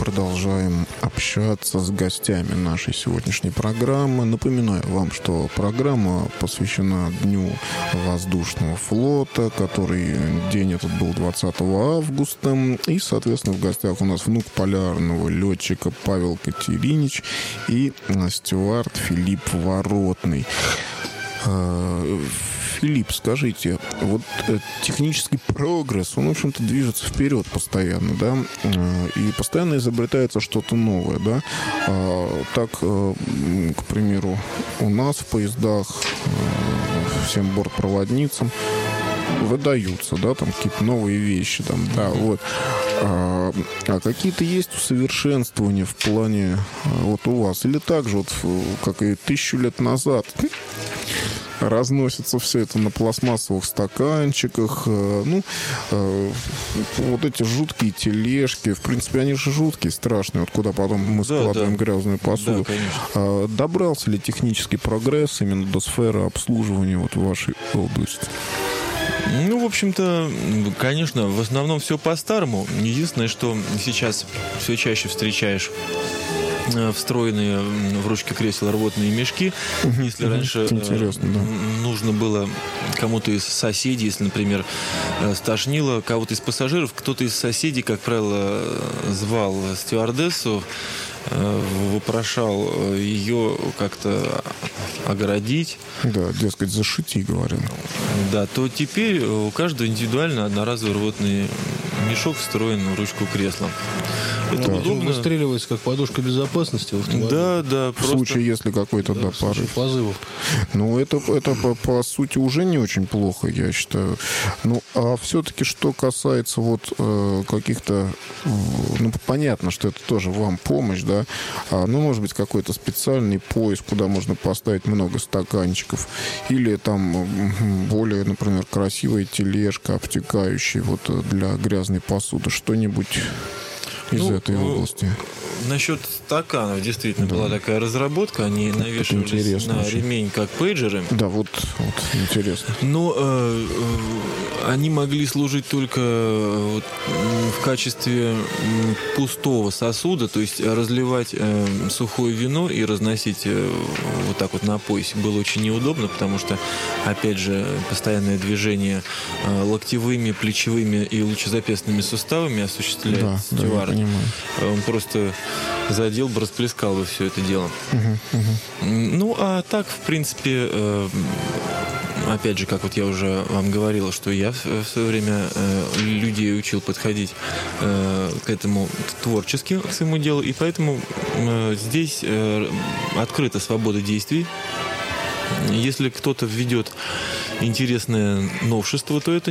продолжаем общаться с гостями нашей сегодняшней программы. Напоминаю вам, что программа посвящена Дню воздушного флота, который день этот был 20 августа. И, соответственно, в гостях у нас внук полярного летчика Павел Катеринич и стюард Филипп Воротный. Филипп, скажите, вот технический прогресс, он, в общем-то, движется вперед постоянно, да, и постоянно изобретается что-то новое, да. Так, к примеру, у нас в поездах всем бортпроводницам выдаются, да, там какие-то новые вещи, там, да, вот. А какие-то есть усовершенствования в плане вот у вас? Или так же, вот, как и 1000 лет назад, разносится все это на пластмассовых стаканчиках. Вот эти жуткие тележки. В принципе, они же жуткие, страшные. Вот куда потом мы складываем грязную посуду. Да, добрался ли технический прогресс именно до сферы обслуживания вот в вашей области? Ну, в общем-то, конечно, в основном все по-старому. Единственное, что сейчас все чаще встречаешь встроенные в ручки кресел рвотные мешки. Если раньше нужно было кому-то из соседей, если, например, стошнило кого-то из пассажиров, кто-то из соседей, как правило, звал стюардессу, вопрошал ее как-то огородить. Да, дескать, зашити, говорил. Да, то теперь у каждого индивидуально одноразовый рвотный мешок встроен в ручку кресла. Это удобно. Выстреливается как подушка безопасности в автомобиле. Да. В случае, если какой-то порыв. Позывов. Ну, это по сути уже не очень плохо, я считаю. Ну, а все-таки, что касается вот каких-то... Ну, понятно, что это тоже вам помощь, да? Ну, может быть, какой-то специальный пояс, куда можно поставить много стаканчиков. Или там более, например, красивая тележка, обтекающая вот для грязной посуды. Что-нибудь из этой области. Насчет стаканов действительно была такая разработка. Они навешивались на ремень, как пейджеры. Да, вот интересно. Но они могли служить только в качестве пустого сосуда, то есть разливать сухое вино и разносить вот так вот на поясе было очень неудобно, потому что, опять же, постоянное движение локтевыми, плечевыми и лучезапястными суставами осуществляет стюард. Он просто задел бы, расплескал бы все это дело. Ну, а так, в принципе, опять же, как вот я уже вам говорил, что я в свое время людей учил подходить к этому творчески, к своему делу, и поэтому здесь открыта свобода действий. Если кто-то введет интересное новшество, то это